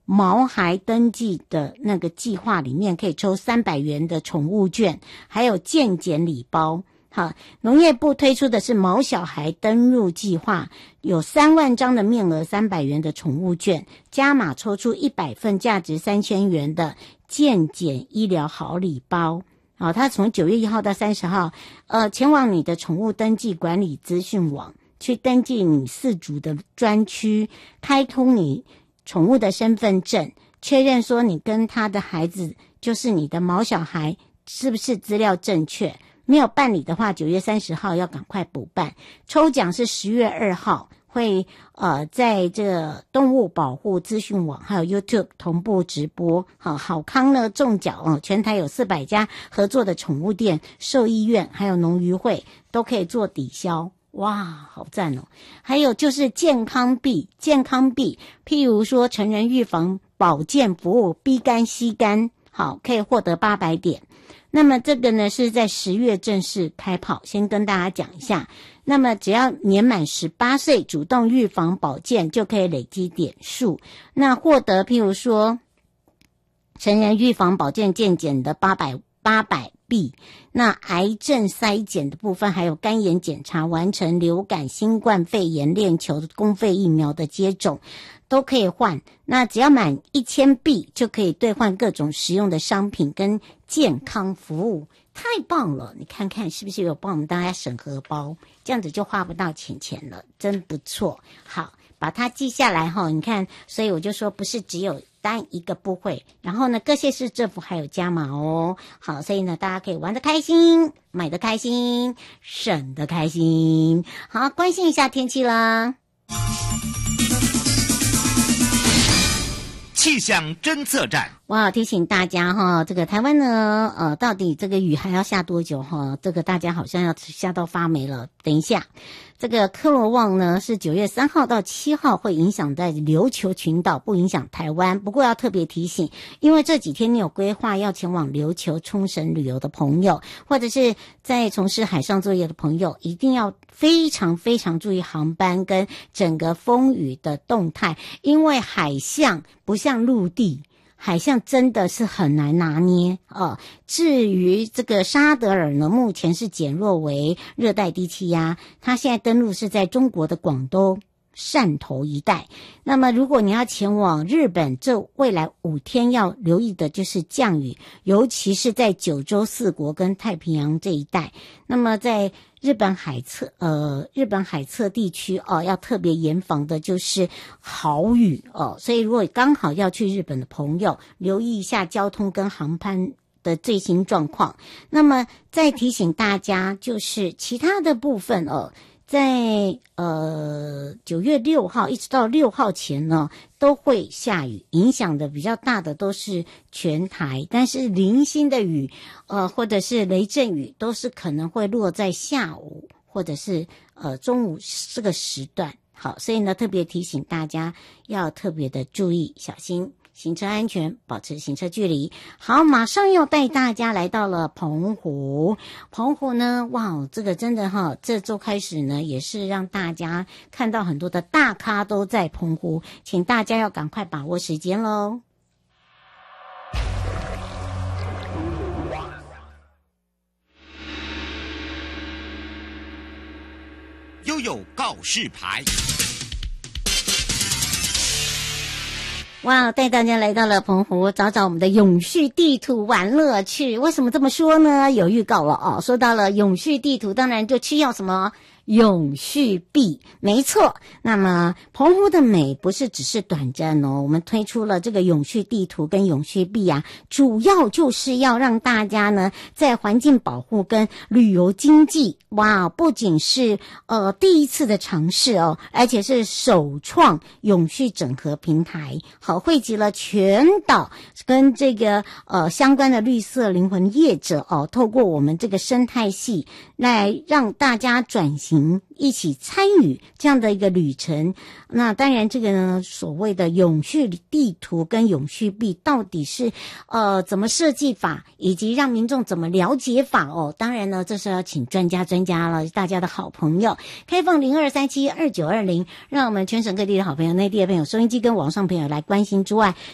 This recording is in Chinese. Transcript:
毛孩登记的那个计划里面可以抽300元的宠物券，还有健检礼包。好，农业部推出的是毛小孩登入计划，有3万张的面额300元的宠物券，加码抽出100份价值3000元的健检医疗好礼包。好，它从9月1号到30号，前往你的宠物登记管理资讯网去登记你饲主的专区，开通你宠物的身份证，确认说你跟他的孩子就是你的毛小孩是不是资料正确。没有办理的话，9月30号要赶快补办。抽奖是10月2号，会在这个动物保护资讯网还有 YouTube 同步直播。好康呢中奖全台有400家合作的宠物店、兽医院还有农渔会都可以做抵消。哇，好赞哦！还有就是健康币，譬如说成人预防保健服务 B 肝 C 肝，好，可以获得800点。那么这个呢是在10月正式开跑，先跟大家讲一下。那么只要年满18岁，主动预防保健就可以累积点数，那获得譬如说成人预防保健健检的800币，那癌症筛检的部分还有肝炎检查完成，流感、新冠肺炎、链球公费疫苗的接种都可以换。那只要满1000币就可以兑换各种实用的商品跟健康服务，太棒了！你看看是不是有帮我们大家省荷包，这样子就花不到钱了，真不错。好，把它记下来齁，你看，所以我就说不是只有单一个部会，然后呢各县市政府还有加码哦。好，所以呢大家可以玩得开心，买得开心，省得开心。好，关心一下天气啦。 气象侦测站， 哇，提醒大家哈，这个台湾呢，到底这个雨还要下多久哈？这个大家好像要下到发霉了。等一下，这个科罗旺呢是9月3号到7号会影响在琉球群岛，不影响台湾。不过要特别提醒，因为这几天你有规划要前往琉球、冲绳旅游的朋友，或者是在从事海上作业的朋友，一定要非常非常注意航班跟整个风雨的动态，因为海象不像陆地。海象真的是很难拿捏至于这个沙德尔呢，目前是减弱为热带低气压，它现在登陆是在中国的广东汕头一带。那么如果你要前往日本，这未来5天要留意的就是降雨，尤其是在九州4国跟太平洋这一带。那么在日本海侧地区要特别严防的就是豪雨所以如果刚好要去日本的朋友，留意一下交通跟航班的最新状况。那么再提醒大家，就是其他的部分在9月6号一直到6号前呢都会下雨，影响的比较大的都是全台，但是零星的雨或者是雷阵雨都是可能会落在下午或者是中午这个时段。好，所以呢特别提醒大家要特别的注意小心行车安全，保持行车距离。好，马上要带大家来到了澎湖。澎湖呢，哇，这个真的这周开始呢，也是让大家看到很多的大咖都在澎湖，请大家要赶快把握时间咯。 悠悠告示牌。 哇，带大家来到了澎湖，找找我们的永续地图玩乐趣。为什么这么说呢？有预告了说到了永续地图，当然就需要什么永续币，没错。那么澎湖的美不是只是短暂我们推出了这个永续地图跟永续币主要就是要让大家呢在环境保护跟旅游经济，哇，不仅是第一次的尝试而且是首创永续整合平台，好，汇集了全岛跟这个相关的绿色灵魂业者透过我们这个生态系来让大家转型，一起参与这样的一个旅程。那当然这个呢所谓的永续地图跟永续币到底是怎么设计法，以及让民众怎么了解法当然呢这是要请专家了，大家的好朋友。开放02372920，让我们全省各地的好朋友、内地的朋友、收音机跟网上朋友来关心之外，